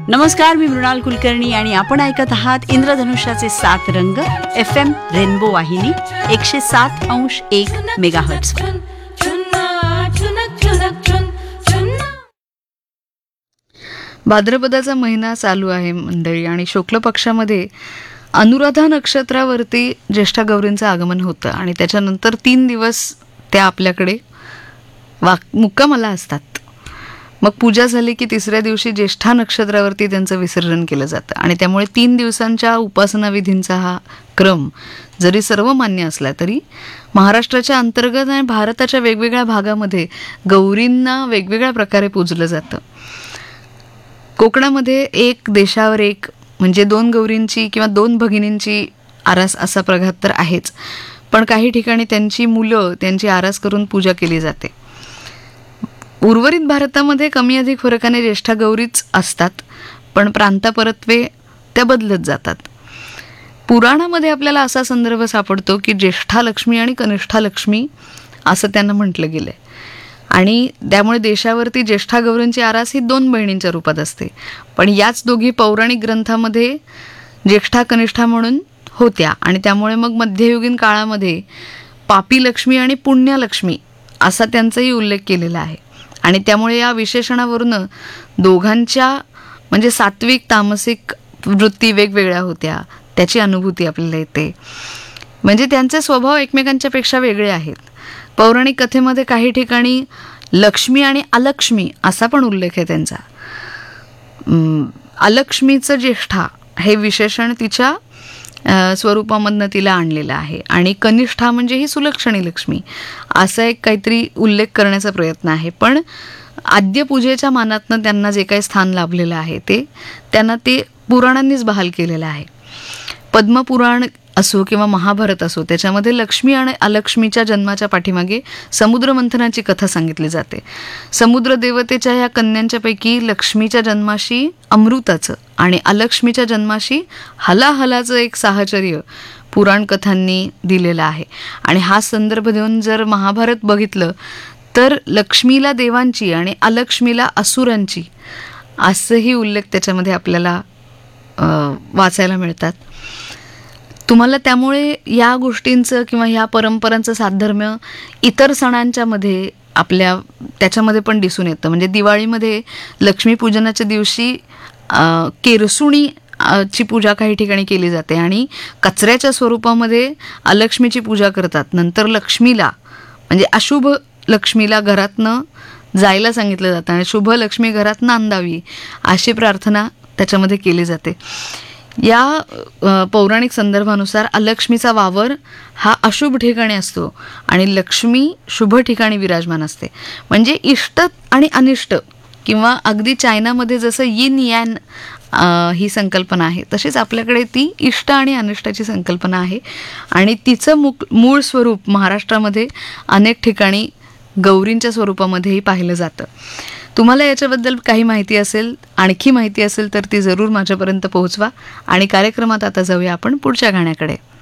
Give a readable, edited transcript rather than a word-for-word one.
नमस्कार, मी मृणाल कुलकर्णी आणि आपण ऐकत आहात इंद्रधनुष्याचे 7 रंग FM रेनबो वाहिनी 107.1 मेगाहर्ट्झ. भाद्रपदाचा महिना चालू आहे मंडळी आणि शुक्ल पक्षामध्ये अनुराधा नक्षत्रावरती ज्येष्ठा गौरींचं आगमन होतं आणि त्याच्यानंतर 3 दिवस त्या आपल्याकडे मुक्कामाला असतात. मग पूजा झाली की तिसऱ्या दिवशी ज्येष्ठा नक्षत्रावरती त्यांचं विसर्जन केलं जातं आणि त्यामुळे 3 दिवसांच्या उपासना विधींचा हा क्रम जरी सर्वमान्य असला तरी महाराष्ट्राच्या अंतर्गत आणि भारताच्या वेगवेगळ्या भागामध्ये गौरींना वेगवेगळ्या प्रकारे पूजलं जातं. कोकणामध्ये एक देशावर एक म्हणजे 2 गौरींची किंवा 2 भगिनींची आरास असा प्रघात तर आहेच, पण काही ठिकाणी त्यांची मुलं त्यांची आरास करून पूजा केली जाते. उर्वरित भारतामध्ये कमी अधिक फरकाने ज्येष्ठा गौरीच असतात, पण प्रांतापरत्वे त्या बदलत जातात. पुराणामध्ये आपल्याला असा संदर्भ सापडतो की ज्येष्ठा लक्ष्मी आणि कनिष्ठा लक्ष्मी असं त्यांना म्हटलं गेलंय आणि त्यामुळे देशावरती ज्येष्ठा गौरींची आरास ही 2 बहिणींच्या रूपात असते. पण याच दोघी पौराणिक ग्रंथामध्ये ज्येष्ठा कनिष्ठा म्हणून होत्या आणि त्यामुळे मग मध्ययुगीन काळामध्ये पापी लक्ष्मी आणि पुण्यलक्ष्मी असा त्यांचाही उल्लेख केलेला आहे आणि त्यामुळे या विशेषणावरून दोघांच्या म्हणजे सात्विक तामसिक वृत्ती वेगवेगळ्या होत्या त्याची अनुभूती आपल्याला येते. म्हणजे त्यांचे स्वभाव एकमेकांच्या पेक्षा वेगळे आहेत. पौराणिक कथेमध्ये काही ठिकाणी लक्ष्मी आणि अलक्ष्मी असा पण उल्लेख आहे त्यांचा. अलक्ष्मीचं ज्येष्ठा हे विशेषण तिच्या स्वरूपामधनं तिला आणलेलं आहे आणि कनिष्ठा म्हणजे ही सुलक्षणी लक्ष्मी असा एक काहीतरी उल्लेख करण्याचा प्रयत्न आहे. पण आद्यपूजेच्या मानातनं त्यांना जे काही स्थान लाभलेलं आहे ते त्यांना ते पुराणांनीच बहाल केलेलं आहे. पद्मपुराण असो किंवा महाभारत असो त्याच्यामध्ये लक्ष्मी आणि अलक्ष्मीच्या जन्माच्या पाठीमागे समुद्र मंथनाची कथा सांगितली जाते. समुद्र देवतेच्या ह्या कन्यांच्या पैकी लक्ष्मीच्या जन्माशी अमृताचं आणि अलक्ष्मीच्या जन्माशी हलाहलाचं एक साहचर्य पुराण कथांनी दिलेलं आहे आणि हा संदर्भ देऊन जर महाभारत बघितलं तर लक्ष्मीला देवांची आणि अलक्ष्मीला असुरांची असंही उल्लेख त्याच्यामध्ये आपल्याला वाचायला मिळतात. तुम्हाला त्यामुळे या गोष्टींचं किंवा ह्या परंपरांचं साधर्म्य इतर सणांच्या मध्ये आपल्या त्याच्यामध्ये पण दिसून येतं. म्हणजे दिवाळीमध्ये लक्ष्मीपूजनाच्या दिवशी केरसुणी ची पूजा काही ठिकाणी केली जाते आणि कचऱ्याच्या स्वरूपामध्ये अलक्ष्मीची पूजा करतात. नंतर लक्ष्मीला म्हणजे अशुभ लक्ष्मीला घरातनं जायला सांगितलं जातं आणि शुभ लक्ष्मी घरातनं अंदावी अशी प्रार्थना त्याच्यामध्ये केली जाते. या पौराणिक संदर्भानुसार अलक्ष्मीचा वावर हा अशुभ ठिकाणी असतो आणि लक्ष्मी शुभ ठिकाणी विराजमान असते. म्हणजे इष्ट आणि अनिष्ट किंवा अगदी चायनामध्ये जसं यिन यान ही संकल्पना आहे तशीच आपल्याकडे ती इष्ट आणि अनिष्टाची संकल्पना आहे आणि तिचं मूळ स्वरूप महाराष्ट्रामध्ये अनेक ठिकाणी गौरींच्या स्वरूपामध्येही पाहिलं जातं. तुम्हाला याच्याबद्दल काही माहिती असेल, आणखी माहिती असेल तर ती जरूर माझ्यापर्यंत पोहोचवा आणि कार्यक्रमात आता जाऊया आपण पुढच्या गाण्याकडे.